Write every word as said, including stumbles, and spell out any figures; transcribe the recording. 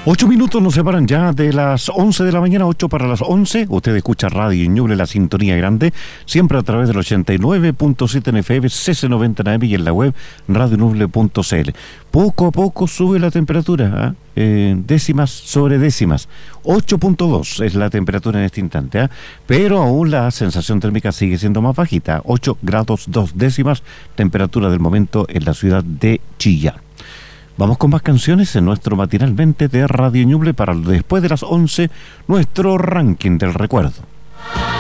Ocho minutos nos separan ya de las once de la mañana, ocho para las once. Usted escucha Radio Ñuble, la sintonía grande, siempre a través del ochenta y nueve punto siete en F M, C C noventa en A M y en la web radio ñuble punto c l. Poco a poco sube la temperatura, ¿eh? Eh, décimas sobre décimas. ocho punto dos es la temperatura en este instante, ¿eh? Pero aún la sensación térmica sigue siendo más bajita, ocho grados dos décimas, temperatura del momento en la ciudad de Chillán. Vamos con más canciones en nuestro matinalmente de Radio Ñuble para después de las once, nuestro ranking del recuerdo.